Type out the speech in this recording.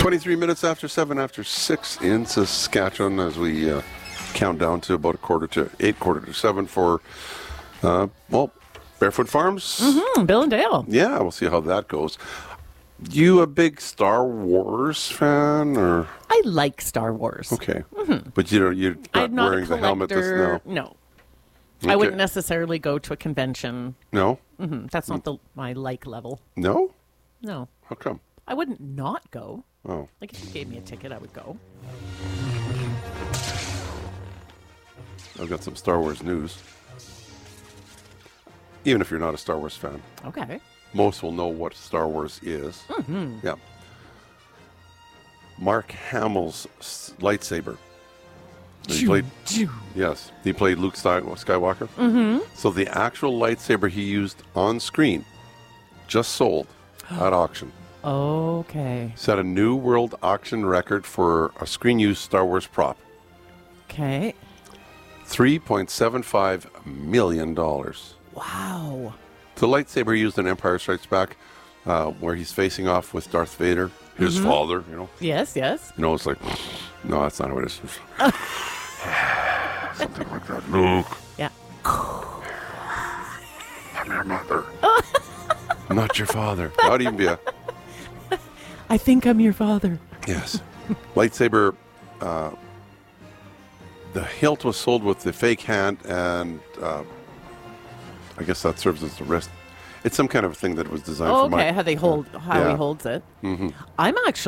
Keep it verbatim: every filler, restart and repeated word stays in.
twenty-three minutes after seven, after six in Saskatchewan, as we uh, count down to about a quarter to eight, quarter to seven for, uh, well, Barefoot Farms. Mm-hmm. Bill and Dale. Yeah, we'll see how that goes. You a big Star Wars fan, or I like Star Wars. okay, mm-hmm. but you don't. You're not, I'm not wearing a the helmet. This, collector. no, No. Okay. I wouldn't necessarily go to a convention. No, Mm-hmm. That's not the my like level. no. No. How come? I wouldn't not go. Oh, Like, if you gave me a ticket, I would go. I've got some Star Wars news. Even if you're not a Star Wars fan, Okay. most will know what Star Wars is. Mm-hmm. Yeah. Mark Hamill's s- lightsaber. He played, yes, he played Luke Sky- Skywalker. Mm-hmm. So the actual lightsaber he used on screen just sold at auction. Okay. Set a new world auction record for a screen-used Star Wars prop. Okay. three point seven five million dollars. Wow. The lightsaber used in Empire Strikes Back, uh, where he's facing off with Darth Vader, his Mm-hmm. father, you know. Yes, yes. You know, it's like, no, that's not how it is. Something like that. Luke, Yeah. I'm your mother. I'm not your father. That would even be a, I think I'm your father. yes. Lightsaber, uh, the hilt was sold with the fake hand, and uh, I guess that serves as the wrist. It's some kind of thing that was designed Oh, for my... okay. How they hold, how Yeah. he holds it. Mm-hmm. I'm actually.